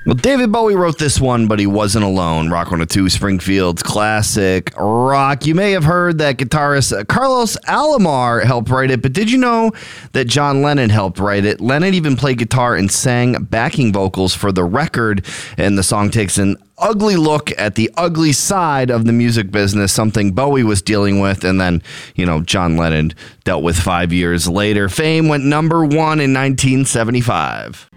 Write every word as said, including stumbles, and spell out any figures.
Well, David Bowie wrote this one, but he wasn't alone. Rock one oh two, Springfield's classic rock. You may have heard that guitarist Carlos Alomar helped write it, but did you know that John Lennon helped write it? Lennon even played guitar and sang backing vocals for the record, and the song takes an ugly look at the ugly side of the music business, something Bowie was dealing with, and then, you know, John Lennon dealt with five years later. Fame went number one in nineteen seventy-five.